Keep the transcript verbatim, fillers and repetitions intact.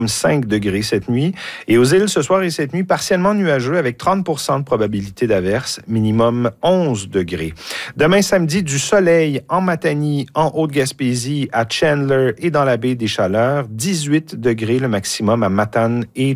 cinq degrés cette nuit. Et aux îles, ce soir et cette nuit, partiellement nuageux avec trente pour cent de probabilité d'averse, minimum onze degrés. Demain samedi, du soleil en Matanie, en Haute-Gaspésie, à Chandler et dans la baie des Chaleurs, dix-huit degrés le maximum à Matane et